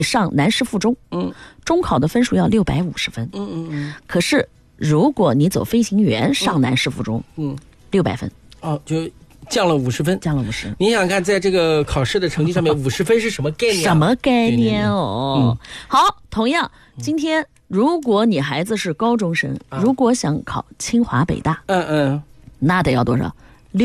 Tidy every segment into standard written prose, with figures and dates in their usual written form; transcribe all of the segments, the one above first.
上男士附中，中考的分数要650分，可是如果你走飞行员上男士附中，600分， 就降了50分， 降了50。 你想看，在这个考试的成绩上面，50分是什么概念？ 什么概念哦？好，同样，今天如果你孩子是高中生，如果想考清华北大，那得要多少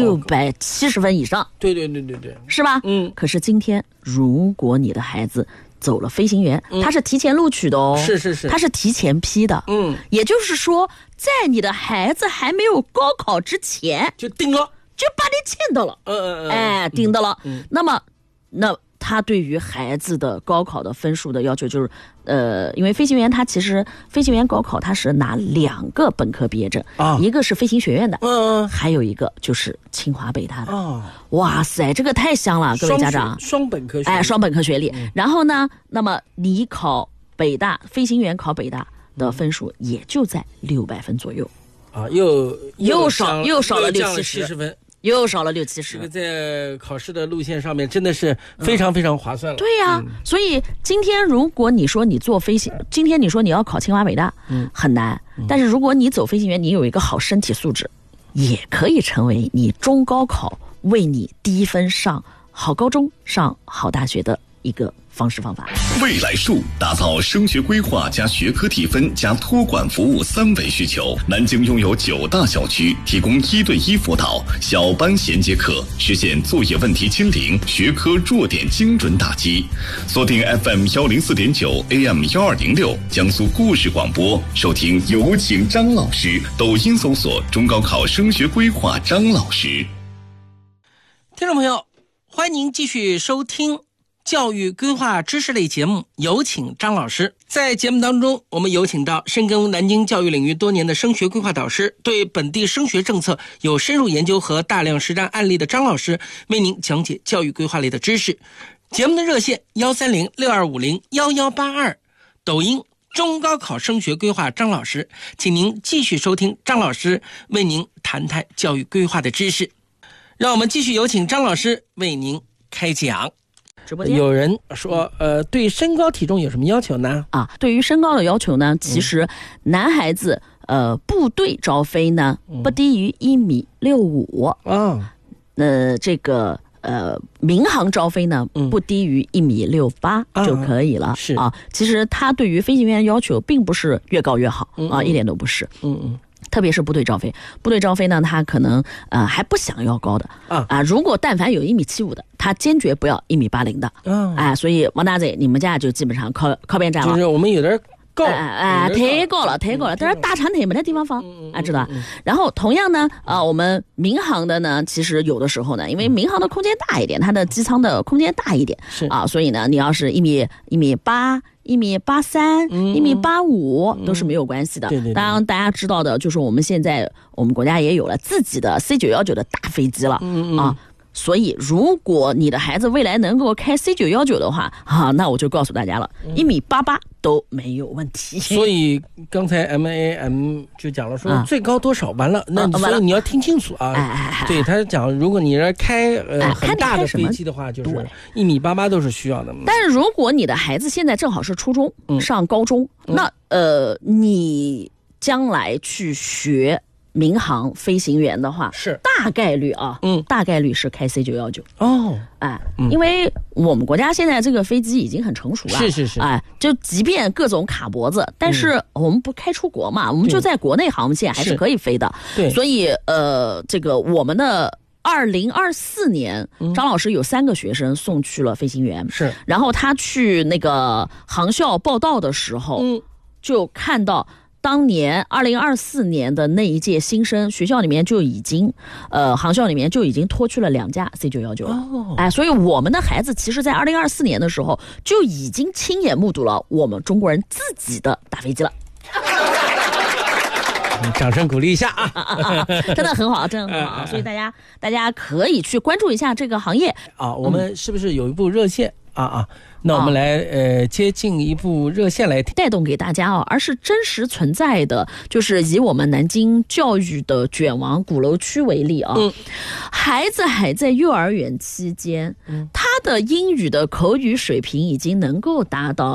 ？670分以上。 对， 是吧？可是今天，如果你的孩子走了飞行员，他是提前录取的哦， 是， 他是提前批的，也就是说，在你的孩子还没有高考之前就定了。 就把你签到了，定到了。那他对于孩子的高考的分数的要求就是，因为飞行员他其实飞行员高考他是拿2个本科毕业证，一个是飞行学院的，还有一个就是清华北大的。哇塞，这个太香了，各位家长， 双本科学历， 双本科学历。然后呢，那么你考北大飞行员考北大的分数也就在600分左右，又少了60-70分。又少了60-70， 这个在考试的路线上面真的是非常非常划算了。 对呀，所以今天如果你说你做飞行，今天你说你要考清华北大，很难。但是如果你走飞行员，你有一个好身体素质，也可以成为你中高考为你低分上好高中、上好大学的一个方式方法。 未来树打造升学规划加学科提分加托管服务3维需求。南京拥有9大小区，提供1对1辅导、小班衔接课，实现作业问题清零，学科弱点精准打击。锁定 FM104.9 AM1206 江苏故事广播，收听有请张老师。抖音搜索中高考升学规划张老师。 听众朋友，欢迎您继续收听教育规划知识类节目，有请张老师。在节目当中，我们有请到深耕南京教育领域多年的升学规划导师，对本地升学政策有深入研究和大量实战案例的张老师，为您讲解教育规划类的知识。节目的热线130-6250-1182，抖音中高考升学规划张老师，请您继续收听张老师为您谈谈教育规划的知识。让我们继续有请张老师为您开讲。有人说对身高体重有什么要求呢？ 对于身高的要求呢，其实男孩子部队招飞呢不低于1.65米，这个民航招飞呢不低于1.68米就可以了。 是其实他对于飞行员要求并不是越高越好一点都不是。特别是部队招飞，部队招飞呢，他可能还不想要高的如果但凡有1.75米的，他坚决不要1.80米的。所以王大嘴，你们家就基本上靠边站了。 就是我们有点高， 太高了，但是大长腿没得地方放知道吧？然后同样呢，我们民航的呢，其实有的时候呢，因为民航的空间大一点，它的机舱的空间大一点，所以呢，你要是1.8米、1.83米、1.85米都是没有关系的。当然大家知道的就是我们现在我们国家也有了自己的 C919的大飞机了所以如果你的孩子未来能够开 C919的话那我就告诉大家了，1.88米都没有问题。所以刚才 MAM 就讲了说最高多少，完了那所以你要听清楚对，他讲如果你要开很大的飞机的话，就是1.88米都是需要的。 但是如果你的孩子现在正好是初中上高中，那你将来去学民航飞行员的话， 是大概率大概率是开 C919 因为我们国家现在这个飞机已经很成熟了， 是就即便各种卡脖子，但是我们不开出国嘛，我们就在国内航线还是可以飞的。 对， 所以这个我们的2024年，张老师有3个学生送去了飞行员， 是， 然后他去那个航校报到的时候，就看到当年2024年的那一届新生，学校里面就已经航校里面就已经拖去了2架 C919 了。所以我们的孩子其实在2024年的时候就已经亲眼目睹了我们中国人自己的大飞机了。 掌声鼓励一下真的很好，真的很好。所以大家可以去关注一下这个行业我们是不是有一部热线那我们来接进一部热线来带动给大家而是真实存在的，就是以我们南京教育的卷王鼓楼区为例孩子还在幼儿园期间，他的英语的口语水平已经能够达到